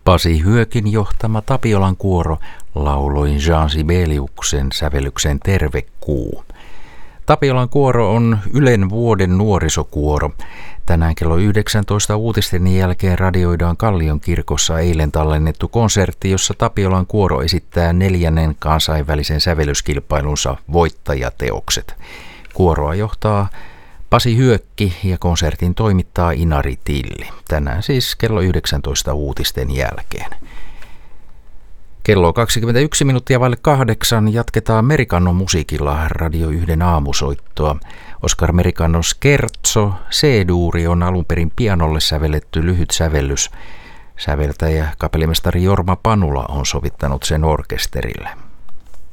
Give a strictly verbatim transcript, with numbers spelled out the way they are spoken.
Pasi Hyökin johtama Tapiolan kuoro lauloi Jean Sibeliuksen sävellyksen Tervekuu. Tapiolan kuoro on Ylen vuoden nuorisokuoro. Tänään kello yhdeksäntoista uutisten jälkeen radioidaan Kallion kirkossa eilen tallennettu konsertti, jossa Tapiolan kuoro esittää neljännen kansainvälisen sävellyskilpailunsa voittajateokset. Kuoroa johtaa Pasi Hyökki ja konsertin toimittaa Inari Tilli. Tänään siis kello yhdeksäntoista uutisten jälkeen. Kello kaksikymmentäyksi minuuttia vaille kahdeksan jatketaan Merikannon musiikilla Radio yhden aamusoittoa. Oscar Merikannon Scherzo C-duuri on alun perin pianolle sävelletty lyhyt sävellys. Säveltäjä kapellimestari Jorma Panula on sovittanut sen orkesterille.